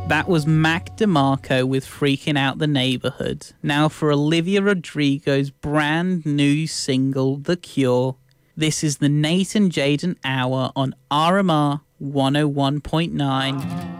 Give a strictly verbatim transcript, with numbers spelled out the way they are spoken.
That was Mac DeMarco with Freaking Out the Neighborhood. Now for Olivia Rodrigo's brand new single, The Cure. This is the Nate and Jaden Hour on R M R one oh one point nine.